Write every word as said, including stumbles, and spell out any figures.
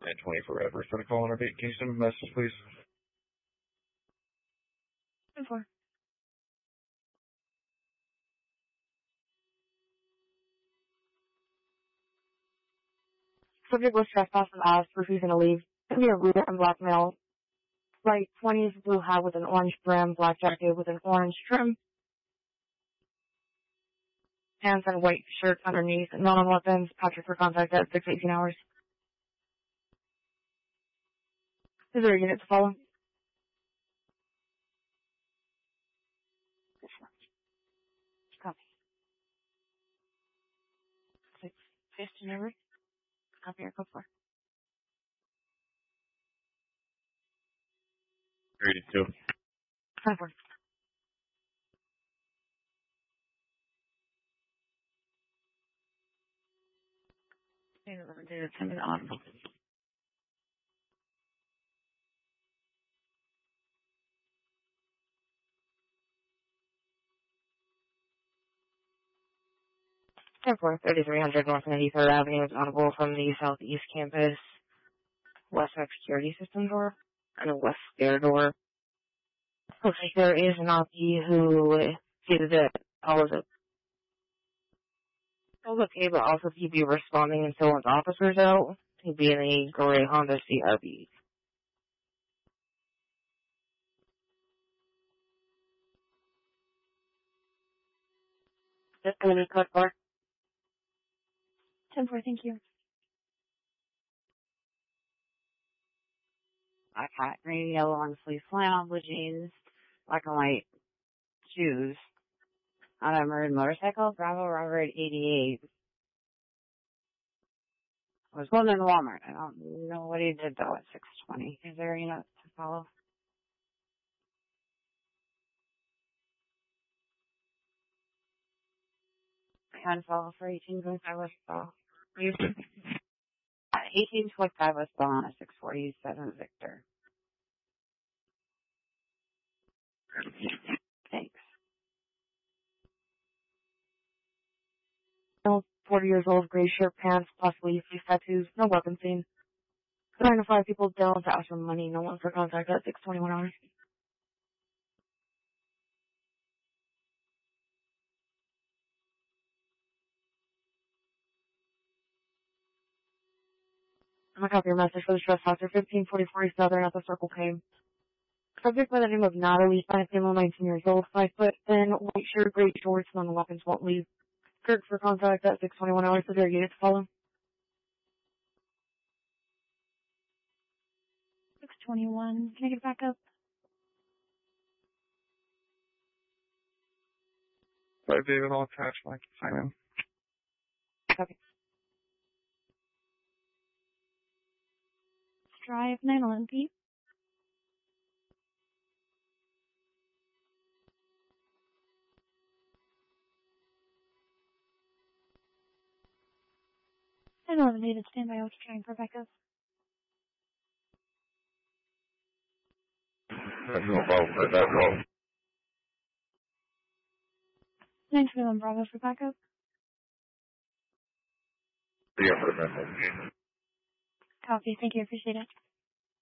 And twenty forever. For the call and repeat, can you send a message, please? ten four. Subject was trespass and asked, refusing to leave. Could be a ruler and blackmail. Light twenties, blue hat with an orange brim, black jacket with an orange trim. Pants and white shirt underneath. None on weapons. Patrick for contact at six eighteen hours. Is there a unit to follow? Copy. six fifteen over. Copy your code four. thirty-two. ten four. Did attended on. ten four, thirty-three hundred North ninety-third Avenue is audible from the Southeast Campus. West side security system door and a west stair door. Looks like there is an O P who stated that all of it all okay, but also he'd be responding until his officers out. He'd be in a gray Honda C R V. Just gonna be code four. ten four, thank you. Black hat, green, yellow, long sleeve flannel, blue jeans, black and white shoes. On a maroon motorcycle, Bravo Robert eighty-eight. I was going in Walmart. I don't know what he did though at six twenty. Is there a unit to follow? Can follow for eighteen twenty-five West Ball. eighteen twenty-five West Ball on a six forty-seven Victor. Thanks. forty years old, gray shirt, pants, possibly face tattoos, no weapon seen. Trying to five people down to ask for money, no one for contact at six twenty-one hours. I'm gonna copy your message for the trespasser, fifteen forty-four Southern at the Circle K. Subject by the name of Natalie, five female, nineteen years old, five foot thin, white shirt, gray shorts, none of the weapons won't leave. Kirk for contact at six twenty-one hours, is there a unit to follow? six twenty-one, can I get back up? Five David, I'll attach my assignment. Copy. Drive nine eleven P. nine eleven David, stand by, I'll trying for backup. There's no problem for that role. nine twenty-one Bravo for backup. Yeah, for the message. Copy, thank you, appreciate it.